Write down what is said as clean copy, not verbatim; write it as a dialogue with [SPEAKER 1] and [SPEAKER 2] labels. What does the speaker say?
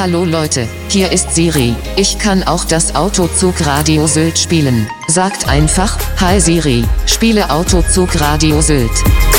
[SPEAKER 1] Hallo Leute, hier ist Siri. Ich kann auch das Autozug Radio Sylt spielen. Sagt einfach, Hi Siri, spiele Autozug Radio Sylt.